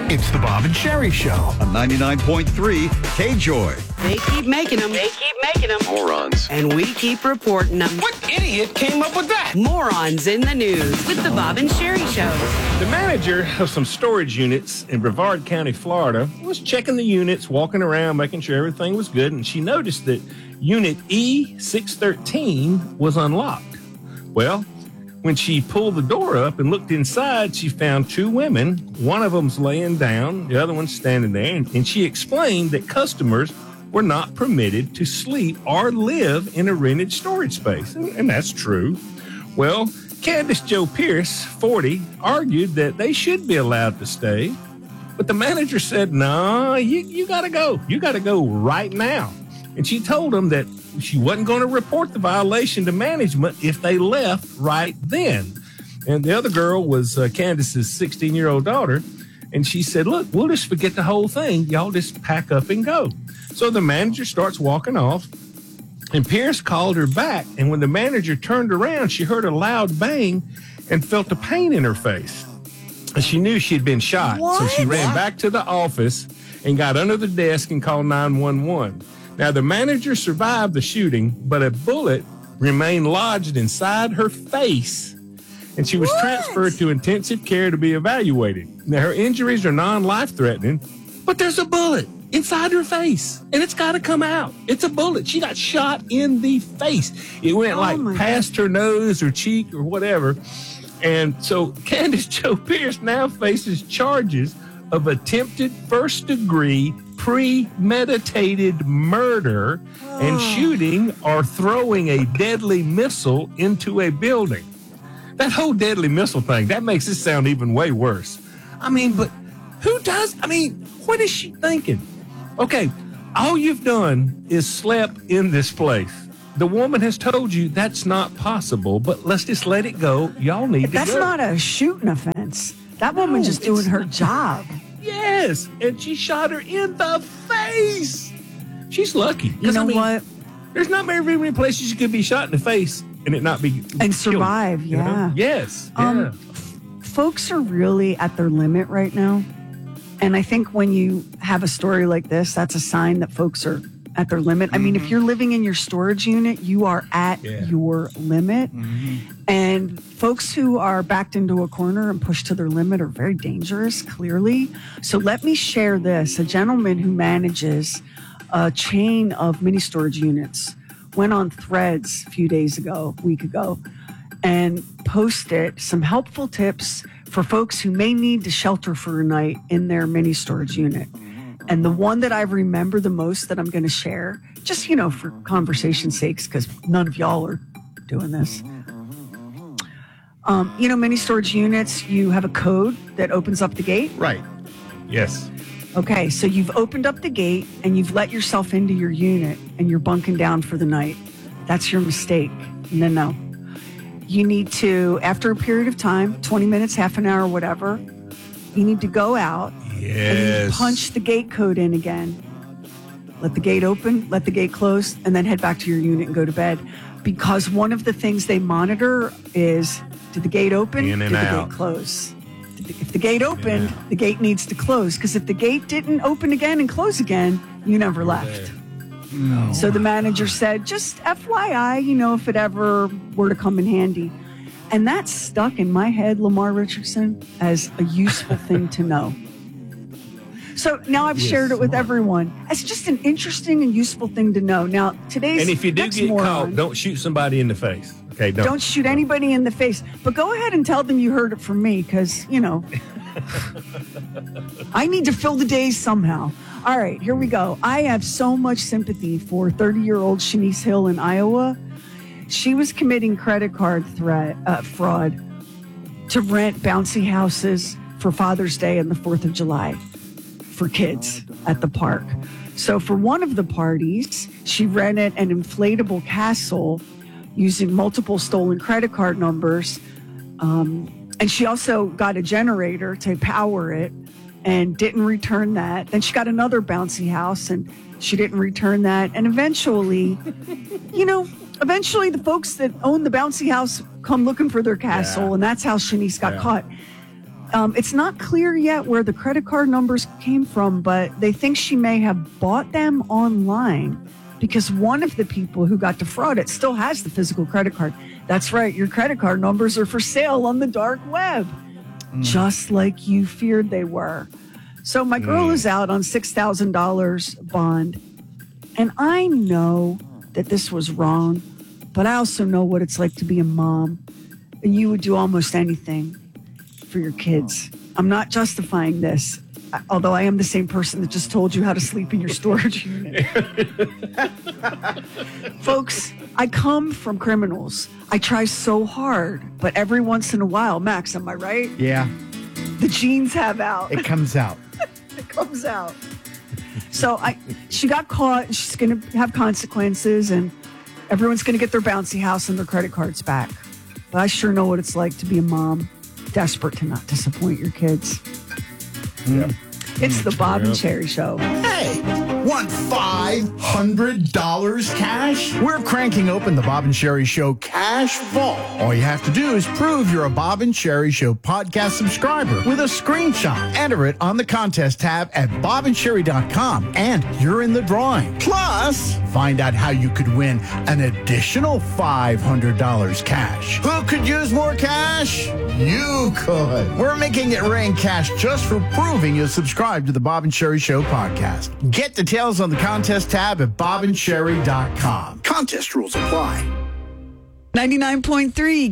It's the Bob and Sherry Show on 99.3 KJOY. They keep making them. They keep making them. Morons. And we keep reporting them. What idiot came up with that? Morons in the news with the Bob and Sherry Show. The manager of some storage units in Brevard County, Florida, was checking the units, walking around, making sure everything was good, and she noticed that unit E613 was unlocked. Well, when she pulled the door up and looked inside, she found two women. One of them's laying down, the other one's standing there, and she explained that customers were not permitted to sleep or live in a rented storage space. And that's true. Well, Candace Jo Pierce, 40, argued that they should be allowed to stay. But the manager said, no, you got to go. You got to go right now. And she told them that she wasn't going to report the violation to management if they left right then. And the other girl was Candace's 16-year-old daughter. And she said, look, we'll just forget the whole thing. Y'all just pack up and go. So the manager starts walking off. And Pierce called her back. And when the manager turned around, she heard a loud bang and felt a pain in her face. And she knew she had been shot. What? So she ran back to the office and got under the desk and called 911. Now, the manager survived the shooting, but a bullet remained lodged inside her face, and she was transferred to intensive care to be evaluated. Now, her injuries are non-life-threatening, but there's a bullet inside her face, and it's got to come out. It's a bullet. She got shot in the face. It went past her nose or cheek or whatever. And so Candace Jo Pierce now faces charges of attempted first-degree premeditated murder and shooting or throwing a deadly missile into a building. That whole deadly missile thing, that makes it sound even way worse. I mean, but who does? I mean, what is she thinking? Okay, all you've done is slept in this place. The woman has told you that's not possible, but let's just let it go. Y'all need to go. That's not a shooting offense. That woman just doing her job. Yes, and she shot her in the face. She's lucky. You know what? There's not very many places you could be shot in the face and it not be and survive. You know? Yes. Folks are really at their limit right now, and I think when you have a story like this, that's a sign that folks are at their limit. I mean, if you're living in your storage unit, you are at your limit. And folks who are backed into a corner and pushed to their limit are very dangerous, clearly. So let me share this. A gentleman who manages a chain of mini storage units went on Threads a week ago, and posted some helpful tips for folks who may need to shelter for a night in their mini storage unit. And the one that I remember the most that I'm going to share, just, for conversation's sakes, because none of y'all are doing this. Mini storage units, you have a code that opens up the gate. Right. Yes. Okay, so you've opened up the gate and you've let yourself into your unit and you're bunking down for the night. That's your mistake. No. You need to, after a period of time, 20 minutes, half an hour, whatever, you need to go out. Yes. And you punch the gate code in again. Let the gate open, let the gate close, and then head back to your unit and go to bed. Because one of the things they monitor is, did the gate open? In and did the out. gate close? If the gate opened, the gate needs to close. Because if the gate didn't open again and close again, you never left. No. So the manager said, just FYI, if it ever were to come in handy. And that stuck in my head, Lamar Richardson, as a useful thing to know. So now I've shared it with everyone. It's just an interesting and useful thing to know. Now, today's And if you do get caught, don't shoot somebody in the face. Okay, don't shoot anybody in the face. But go ahead and tell them you heard it from me because, I need to fill the days somehow. All right, here we go. I have so much sympathy for 30-year-old Shanice Hill in Iowa. She was committing credit card fraud to rent bouncy houses for Father's Day and the 4th of July for kids at the park. So for one of the parties, she rented an inflatable castle using multiple stolen credit card numbers. And she also got a generator to power it and didn't return that. Then she got another bouncy house and she didn't return that. And eventually, the folks that own the bouncy house come looking for their castle. And that's how Shanice got caught. It's not clear yet where the credit card numbers came from, but they think she may have bought them online because one of the people who got defrauded still has the physical credit card. That's right. Your credit card numbers are for sale on the dark web, just like you feared they were. So my girl is out on $6,000 bond. And I know that this was wrong, but I also know what it's like to be a mom. And you would do almost anything for your kids. I'm not justifying this, although I am the same person that just told you how to sleep in your storage unit. Folks, I come from criminals. I try so hard, but every once in a while, Max, am I right? Yeah, The genes have out. it comes out. It comes out. So she got caught. She's going to have consequences, and everyone's going to get their bouncy house and their credit cards back. But I sure know what it's like to be a mom, desperate to not disappoint your kids. Yeah. It's the Bob and Sherry Show. Hey, want $500 cash? We're cranking open the Bob and Sherry Show Cash Vault. All you have to do is prove you're a Bob and Sherry Show podcast subscriber with a screenshot. Enter it on the contest tab at bobandsherry.com, and you're in the drawing. Plus, find out how you could win an additional $500 cash. Who could use more cash? You could. We're making it rain cash just for proving you subscribe to the Bob and Sherry Show podcast. Get details on the contest tab at bobandsherry.com. Contest rules apply. 99.3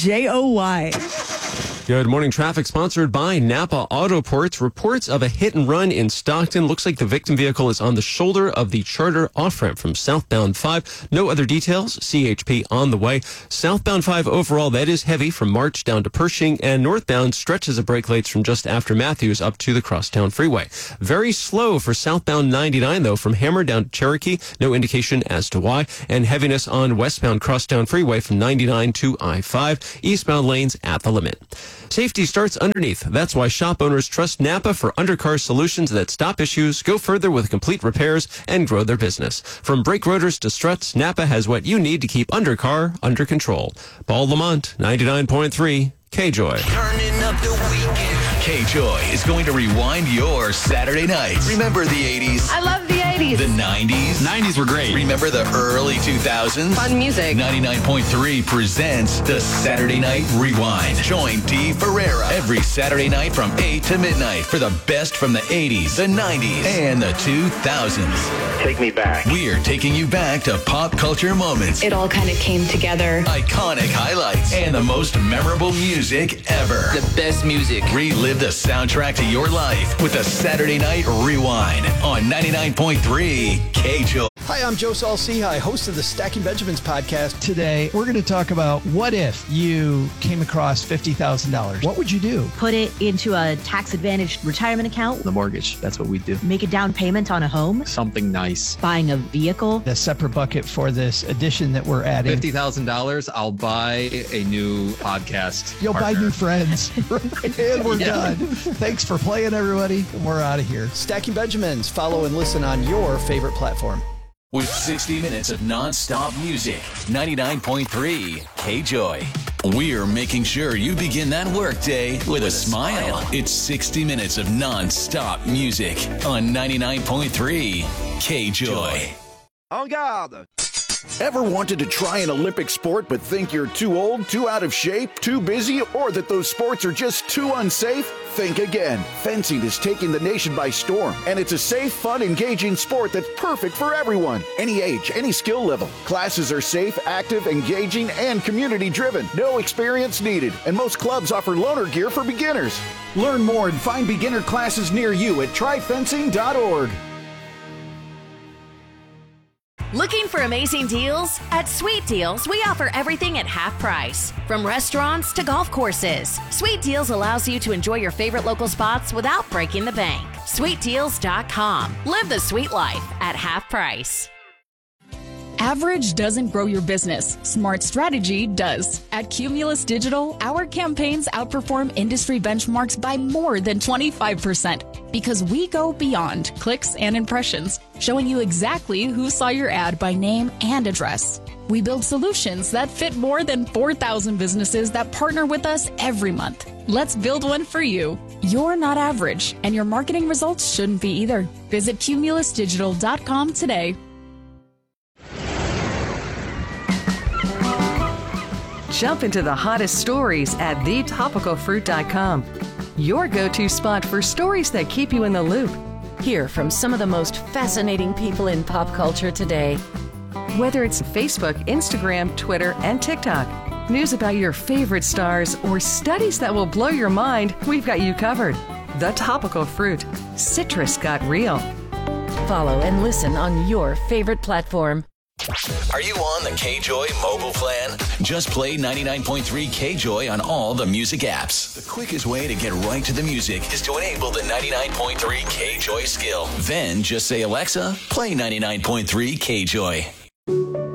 KJOY. Good morning. Traffic sponsored by Napa Autoports. Reports of a hit and run in Stockton. Looks like the victim vehicle is on the shoulder of the Charter off-ramp from southbound 5. No other details. CHP on the way. Southbound 5 overall, that is heavy from March down to Pershing, and northbound stretches of brake lights from just after Matthews up to the Crosstown Freeway. Very slow for southbound 99, though, from Hammer down to Cherokee. No indication as to why. And heaviness on westbound Crosstown Freeway from 99 to I-5. Eastbound lanes at the limit. Safety starts underneath. That's why shop owners trust Napa for undercar solutions that stop issues, go further with complete repairs, and grow their business. From brake rotors to struts, Napa has what you need to keep undercar under control. Paul Lamont, 99.3 KJOY. Turning up the weekend. KJOY is going to rewind your Saturday nights. Remember the 80s? I love the 80s. The 90s? 90s were great. Remember the early 2000s? Fun music. 99.3 presents the Saturday Night Rewind. Join Dee Ferreira every Saturday night from 8 to midnight for the best from the 80s, the 90s, and the 2000s. Take me back. We're taking you back to pop culture moments, It all kind of came together. iconic highlights, and the most memorable music ever. The best music. Relive the soundtrack to your life with the Saturday Night Rewind on 99.3 KJOY. Hi, I'm Joe Saul-Sehy, host of the Stacking Benjamins podcast. Today, we're going to talk about what if you came across $50,000. What would you do? Put it into a tax-advantaged retirement account. The mortgage. That's what we do. Make a down payment on a home. Something nice. Buying a vehicle. A separate bucket for this addition that we're adding. $50,000, I'll buy a new podcast. You'll partner. buy new friends. And we're done. Thanks for playing, everybody. And we're out of here. Stacking Benjamins. Follow and listen on your favorite platform. With 60 minutes of non-stop music, 99.3 KJOY. We're making sure you begin that workday with a smile. It's 60 minutes of non-stop music on 99.3 KJOY. En garde. Ever wanted to try an Olympic sport but think you're too old, too out of shape, too busy, or that those sports are just too unsafe? Think again. Fencing is taking the nation by storm, and it's a safe, fun, engaging sport that's perfect for everyone. Any age, any skill level. Classes are safe, active, engaging, and community-driven. No experience needed, and most clubs offer loaner gear for beginners. Learn more and find beginner classes near you at tryfencing.org. Looking for amazing deals? At Sweet Deals, we offer everything at half price. From restaurants to golf courses, Sweet Deals allows you to enjoy your favorite local spots without breaking the bank. SweetDeals.com. Live the sweet life at half price. Average doesn't grow your business. Smart strategy does. At Cumulus Digital, our campaigns outperform industry benchmarks by more than 25% because we go beyond clicks and impressions, showing you exactly who saw your ad by name and address. We build solutions that fit more than 4,000 businesses that partner with us every month. Let's build one for you. You're not average, and your marketing results shouldn't be either. Visit cumulusdigital.com today. Jump into the hottest stories at thetopicalfruit.com. Your go-to spot for stories that keep you in the loop. Hear from some of the most fascinating people in pop culture today. Whether it's Facebook, Instagram, Twitter, and TikTok, news about your favorite stars, or studies that will blow your mind, we've got you covered. The Topical Fruit. Citrus got real. Follow and listen on your favorite platform. Are you on the KJoy mobile plan? Just play 99.3 KJoy on all the music apps. The quickest way to get right to the music is to enable the 99.3 KJoy skill. Then just say, Alexa, play 99.3 KJoy.